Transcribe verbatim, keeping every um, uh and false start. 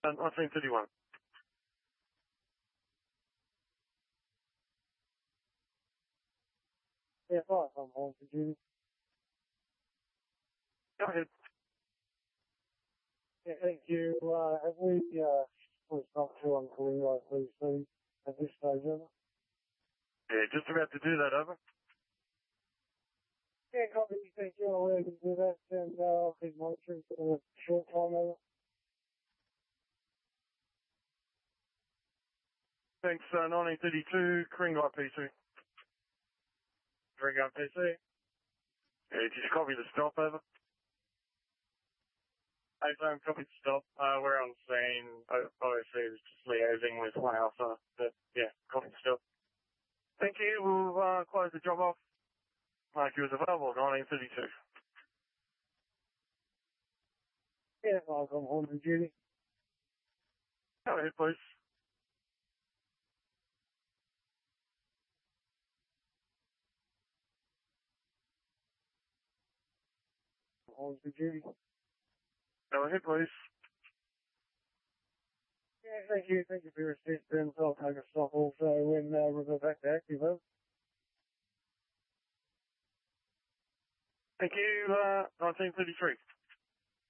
Uh, nineteen thirty-one. Yeah, five, I'm home for duty. Go ahead. Yeah, thank you. Uh, have we, uh, was not too on Kalinga, please, see, at this stage, over? Yeah, just about to do that, over. Yeah, copy, thank you. I'll really do that, and, uh, I'll keep monitoring for a short time, over. Thanks, uh, nineteen thirty-two, Kringai P C. Kringai P C. Yeah, just copy the stop, over. Hey, Sam, copy the stop. Uh, we're on scene. Obviously, it's just liaising with one alpha, but yeah, copy the stop. Thank you. We'll, uh, close the job off. Mark you as available, nineteen thirty-two. Yeah, I'll come home for duty. Go ahead, please. Home for duty. Go ahead, please. Yeah, thank you. Thank you for your assistance. I'll take a stop also when uh, we go back to active, over. Thank you, uh, nineteen thirty-three.